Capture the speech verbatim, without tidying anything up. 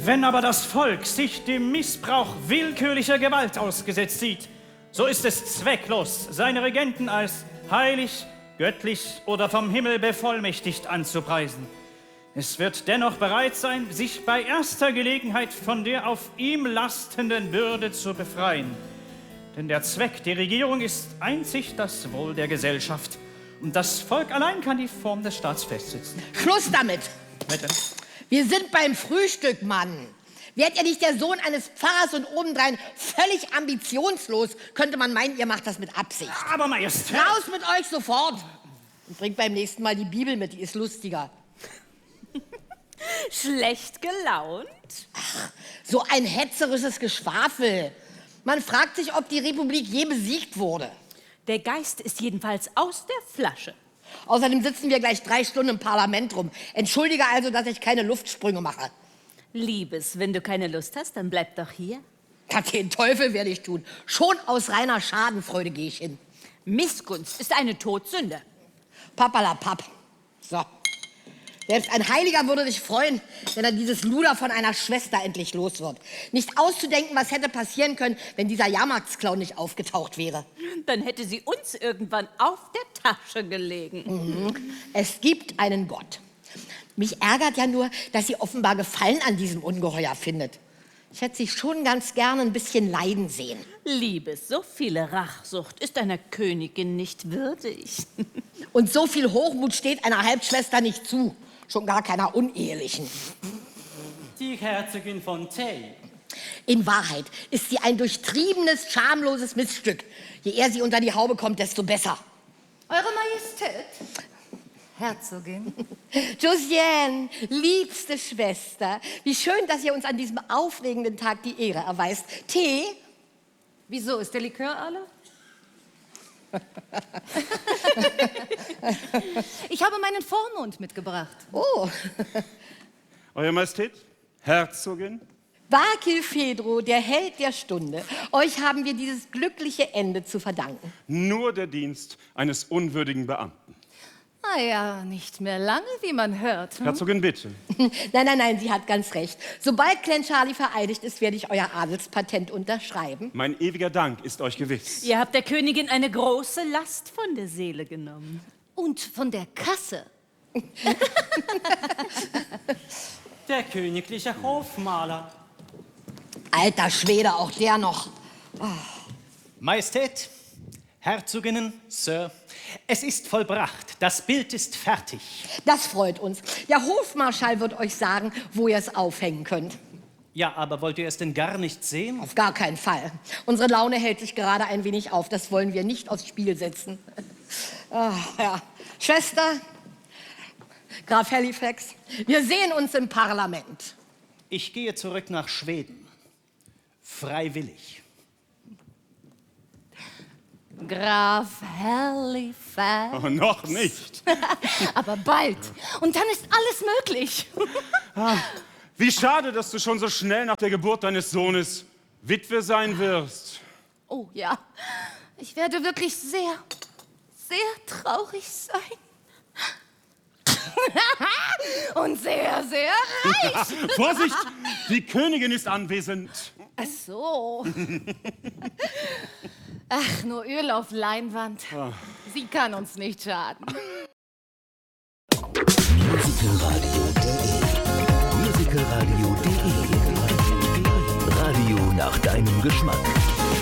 Wenn aber das Volk sich dem Missbrauch willkürlicher Gewalt ausgesetzt sieht, so ist es zwecklos, seine Regenten als heilig, göttlich oder vom Himmel bevollmächtigt anzupreisen. Es wird dennoch bereit sein, sich bei erster Gelegenheit von der auf ihm lastenden Bürde zu befreien. Denn der Zweck der Regierung ist einzig das Wohl der Gesellschaft. Und das Volk allein kann die Form des Staats festsetzen. Schluss damit! Bitte? Wir sind beim Frühstück, Mann. Wärt ihr nicht der Sohn eines Pfarrers und obendrein völlig ambitionslos, könnte man meinen, ihr macht das mit Absicht. Aber Majestät! Raus mit euch sofort! Und bringt beim nächsten Mal die Bibel mit, die ist lustiger. Schlecht gelaunt? Ach, so ein hetzerisches Geschwafel. Man fragt sich, ob die Republik je besiegt wurde. Der Geist ist jedenfalls aus der Flasche. Außerdem sitzen wir gleich drei Stunden im Parlament rum. Entschuldige also, dass ich keine Luftsprünge mache. Liebes, wenn du keine Lust hast, dann bleib doch hier. Ja, den Teufel werde ich tun. Schon aus reiner Schadenfreude gehe ich hin. Missgunst ist eine Todsünde. Papperlapapp. So. Selbst ein Heiliger würde sich freuen, wenn er dieses Luder von einer Schwester endlich los wird. Nicht auszudenken, was hätte passieren können, wenn dieser Jahrmarktsclown nicht aufgetaucht wäre. Dann hätte sie uns irgendwann auf der Tasche gelegen. Mhm. Es gibt einen Gott. Mich ärgert ja nur, dass sie offenbar Gefallen an diesem Ungeheuer findet. Ich hätte sie schon ganz gerne ein bisschen leiden sehen. Liebes, so viele Rachsucht ist einer Königin nicht würdig. Und so viel Hochmut steht einer Halbschwester nicht zu. Schon gar keiner unehelichen. Die Herzogin von Tay. In Wahrheit ist sie ein durchtriebenes, schamloses Missstück. Je eher sie unter die Haube kommt, desto besser. Eure Majestät. Herzogin. Josiane, liebste Schwester, wie schön, dass ihr uns an diesem aufregenden Tag die Ehre erweist. Tee? Wieso, ist der Likör alle? Ich habe meinen Vormund mitgebracht. Oh. Euer Majestät, Herzogin. Barkilphedro, der Held der Stunde. Euch haben wir dieses glückliche Ende zu verdanken. Nur der Dienst eines unwürdigen Beamten. Ah ja, nicht mehr lange, wie man hört. Hm? Herzogin, bitte. Nein, nein, nein, sie hat ganz recht. Sobald Clan Charlie vereidigt ist, werde ich euer Adelspatent unterschreiben. Mein ewiger Dank ist euch gewiss. Ihr habt der Königin eine große Last von der Seele genommen. Und von der Kasse. Der königliche Hofmaler. Alter Schwede, auch der noch. Oh. Majestät, Herzoginnen, Sir, es ist vollbracht. Das Bild ist fertig. Das freut uns. Der Hofmarschall wird euch sagen, wo ihr es aufhängen könnt. Ja, aber wollt ihr es denn gar nicht sehen? Auf gar keinen Fall. Unsere Laune hält sich gerade ein wenig auf. Das wollen wir nicht aufs Spiel setzen. Oh, ja. Schwester, Graf Halifax, wir sehen uns im Parlament. Ich gehe zurück nach Schweden. Freiwillig. Graf Halifax. Oh, noch nicht. Aber bald. Und dann ist alles möglich. Ah, wie schade, dass du schon so schnell nach der Geburt deines Sohnes Witwe sein wirst. Oh ja, ich werde wirklich sehr, sehr traurig sein. Und sehr, sehr reich. Vorsicht, die Königin ist anwesend. Ach so. Ach, nur Öl auf Leinwand. Sie kann uns nicht schaden. Musicalradio.de Musicalradio.de Radio nach deinem Geschmack.